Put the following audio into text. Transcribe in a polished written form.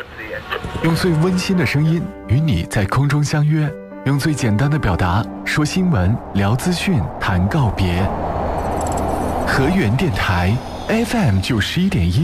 用最温馨的声音与你在空中相约，用最简单的表达说新闻、聊资讯、谈告别。河源电台 FM 91.1